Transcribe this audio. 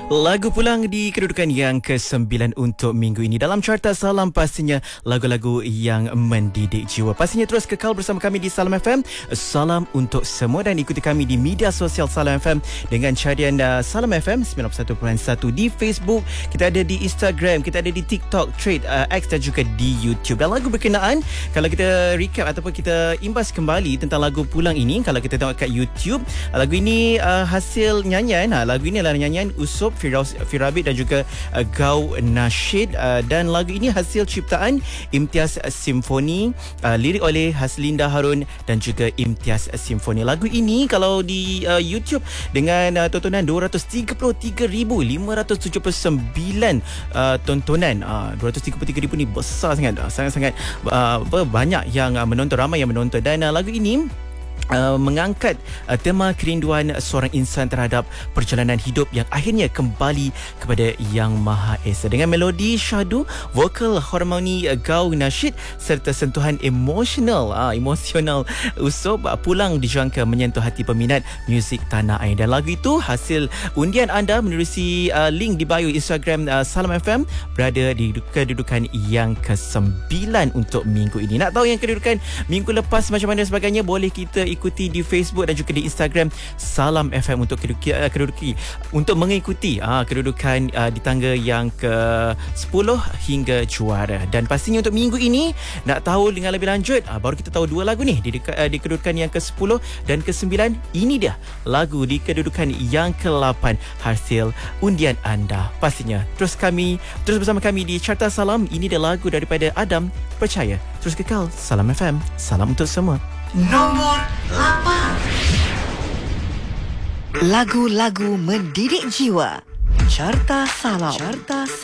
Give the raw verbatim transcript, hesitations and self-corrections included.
Lagu pulang di kedudukan yang kesembilan untuk minggu ini. Dalam Carta Salam pastinya lagu-lagu yang mendidik jiwa. Pastinya terus kekal bersama kami di Salam F M. Salam untuk semua dan ikuti kami di media sosial Salam F M dengan carian uh, Salam F M sembilan puluh satu perpuluhan satu di Facebook. Kita ada di Instagram, kita ada di TikTok, Thread, uh, X dan juga di YouTube. Dan lagu berkenaan, kalau kita recap ataupun kita imbas kembali tentang lagu pulang ini, kalau kita tengok kat YouTube, lagu ini uh, hasil nyanyian. Ha, lagu ini adalah nyanyian Usop, Firauz, Firabit dan juga uh, Gau Nasyid, uh, dan lagu ini hasil ciptaan Imtiaz Simfoni, uh, lirik oleh Haslinda Harun dan juga Imtiaz Simfoni. Lagu ini kalau di uh, YouTube dengan uh, tontonan dua ratus tiga puluh tiga ribu lima ratus tujuh puluh sembilan uh, tontonan. uh, dua ratus tiga puluh tiga ribu ni besar sangat, uh, sangat-sangat uh, banyak yang uh, menonton, ramai yang menonton. Dan uh, lagu ini Uh, mengangkat uh, tema kerinduan seorang insan terhadap perjalanan hidup yang akhirnya kembali kepada Yang Maha Esa. Dengan melodi syahdu, vokal, harmoni uh, Gau Nasyid serta sentuhan emosional uh, emosional Usop, uh, pulang dijangka menyentuh hati peminat muzik tanah air. Dan lagu itu hasil undian anda menerusi uh, link di bio Instagram uh, Salam F M, berada di kedudukan yang kesembilan untuk minggu ini. Nak tahu yang kedudukan minggu lepas macam mana sebagainya, boleh kita ikuti di Facebook dan juga di Instagram Salam F M untuk keduduki, uh, keduduki untuk mengikuti uh, kedudukan uh, di tangga yang ke sepuluh hingga juara. Dan pastinya untuk minggu ini nak tahu dengan lebih lanjut, uh, baru kita tahu dua lagu ni di, uh, di kedudukan yang ke sepuluh dan ke sembilan. Ini dia lagu di kedudukan yang ke lapan hasil undian anda. Pastinya terus kami terus bersama kami di Carta Salam. Ini dia lagu daripada Adam, Percaya. Terus kekal Salam F M. Salam untuk semua. Nombor lapan. Lagu-lagu mendidik jiwa. Carta Salam. Carta Salam.